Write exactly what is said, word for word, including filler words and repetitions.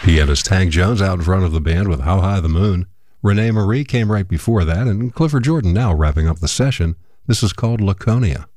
Pianist Hank Jones out in front of the band with How High the Moon. Renee Marie came right before that, and Clifford Jordan now wrapping up the session. This is called Laconia.